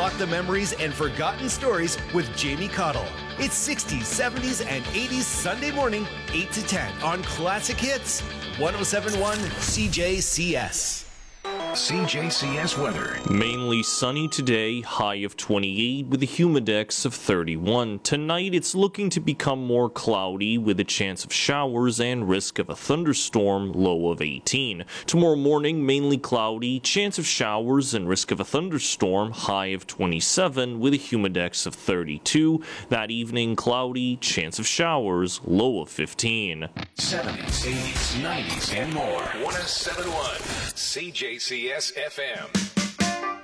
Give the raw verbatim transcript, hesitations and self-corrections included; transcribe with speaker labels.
Speaker 1: unlock the memories and forgotten stories with Jamie Cottle. It's sixties, seventies, and eighties Sunday morning, eight to ten on Classic Hits, one oh seven point one C J C S.
Speaker 2: C J C S weather.
Speaker 3: Mainly sunny today, high of twenty-eight with a humidex of thirty-one. Tonight it's looking to become more cloudy with a chance of showers and risk of a thunderstorm, low of eighteen. Tomorrow morning mainly cloudy, chance of showers and risk of a thunderstorm, high of twenty-seven with a humidex of thirty-two. That evening cloudy, chance of showers, low of fifteen.
Speaker 2: seventies, eighties, nineties, and more. one oh seven point one C J C S F M.